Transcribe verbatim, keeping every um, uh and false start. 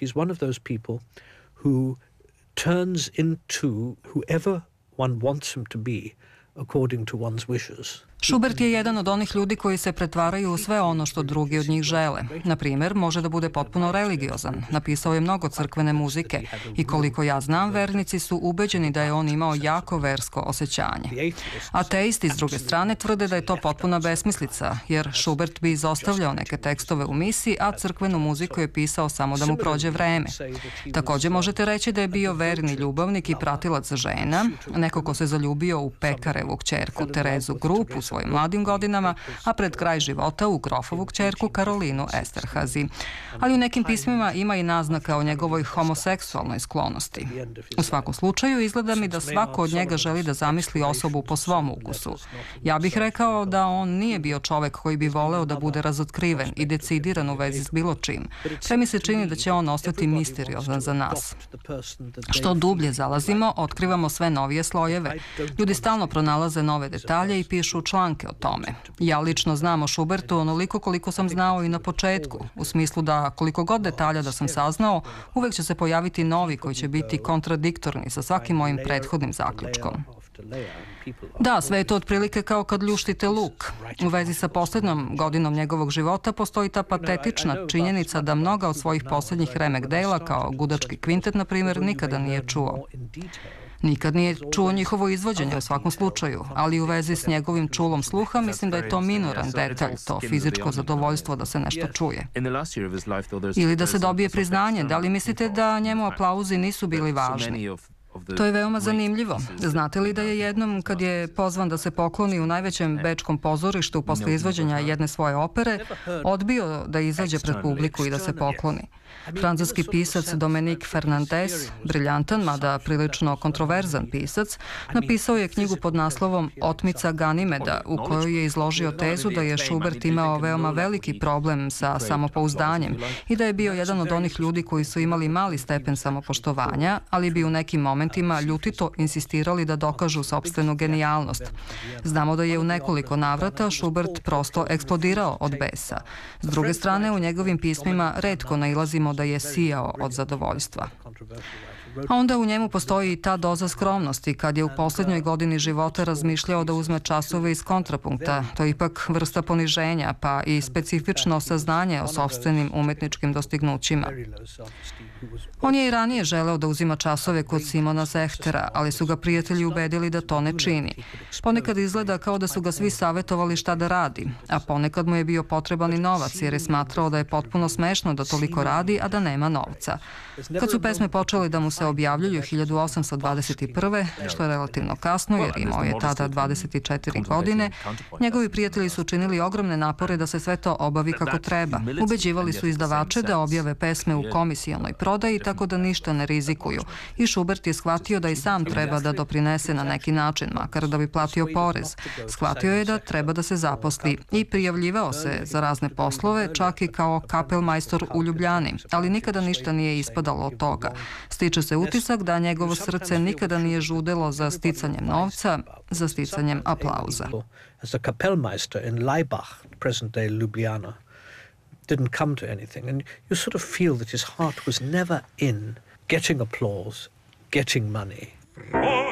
He's one of those people who turns into whoever one wants him to be according to one's wishes. Schubert je jedan od onih ljudi koji se pretvaraju u sve ono što drugi od njih žele. Na primjer, može da bude potpuno religiozan. Napisao je mnogo crkvene muzike i koliko ja znam, vernici su ubeđeni da je on imao jako versko osjećanje. Ateisti, s druge strane, tvrde da je to potpuna besmislica, jer Schubert bi izostavljao neke tekstove u misi, a crkvenu muziku je pisao samo da mu prođe vreme. Također možete reći da je bio verni ljubavnik i pratilac žena, neko ko se zaljubio u pekarevu kćerku Terezu Grup u svojim mladim godinama, a pred kraj života u grofovu kćerku Karolinu Esterhazy. Ali u nekim pismima ima i naznaka o njegovoj homoseksualnoj sklonosti. U svakom slučaju izgleda mi da svako od njega želi da zamisli osobu po svom ukusu. Ja bih rekao da on nije bio čovek koji bi voleo da bude razotkriven i decidiran u vezi s bilo čim. Sve mi se čini da će on ostati misteriozan za nas. Što dublje zalazimo, otkrivamo sve novije slojeve. Ljudi stalno pronalaze nove detalje i pišu članke o tome. Ja lično znam o Schubertu onoliko koliko sam znao i na početku, u smislu da koliko god detalja da sam saznao, uvek će se pojaviti novi koji će biti kontradiktorni sa svakim mojim prethodnim zaključkom. Da, sve je to otprilike kao kad ljuštite luk. U vezi sa posljednom godinom njegovog života postoji ta patetična činjenica da mnoga od svojih posljednjih remek dela, kao Gudački kvintet, na primjer, nikada nije čuo. Nikad nije čuo njihovo izvođenje u svakom slučaju, ali u vezi s njegovim čulom sluha mislim da je to minoran detalj, to fizičko zadovoljstvo da se nešto čuje. Ili da se dobije priznanje, da li mislite da njemu aplauzi nisu bili važni? To je veoma zanimljivo. Znate li da je jednom, kad je pozvan da se pokloni u najvećem bečkom pozorištu posle izvođenja jedne svoje opere, odbio da izađe pred publiku i da se pokloni. Francuski pisac Dominique Fernandez, briljantan, mada prilično kontroverzan pisac, napisao je knjigu pod naslovom Otmica Ganimeda, u kojoj je izložio tezu da je Schubert imao veoma veliki problem sa samopouzdanjem i da je bio jedan od onih ljudi koji su imali mali stepen samopoštovanja, ali bi u nekim momentima ljutito insistirali da dokažu sopstvenu genijalnost. Znamo da je u nekoliko navrata Schubert prosto eksplodirao od besa. S druge strane, u njegovim pismima retko nailazimo da je sijao od zadovoljstva. A onda u njemu postoji i ta doza skromnosti kad je u posljednjoj godini života razmišljao da uzme časove iz kontrapunkta. To je ipak vrsta poniženja, pa i specifično saznanje o sopstvenim umetničkim dostignućima. On je i ranije želeo da uzima časove kod Simona Zehtera, ali su ga prijatelji ubedili da to ne čini. Ponekad izgleda kao da su ga svi savjetovali šta da radi, a ponekad mu je bio potreban i novac jer je smatrao da je potpuno smešno da toliko radi, a da nema novca. Kad su pesme počele da mu se objavljuju hiljadu osamsto dvadeset prve. što je relativno kasno jer imao je tada dvadeset četiri godine, njegovi prijatelji su činili ogromne napore da se sve to obavi kako treba. Ubeđivali su izdavače da objave pesme u komisijonoj prodaji tako da ništa ne rizikuju i Schubert je shvatio da i sam treba da doprinese na neki način, makar da bi platio porez. Shvatio je da treba da se zaposli i prijavljivao se za razne poslove, čak i kao kapelmajstor u Ljubljani, ali nikada ništa nije ispadalo od toga. Stiče se utisak da njegovo srce nikada nije žudelo za sticanjem novca, za sticanjem aplauza. As a Kapellmeister in Laibach, present-day Ljubljana, didn't come to anything. And you sort of feel that his heart was never in getting applause, getting money.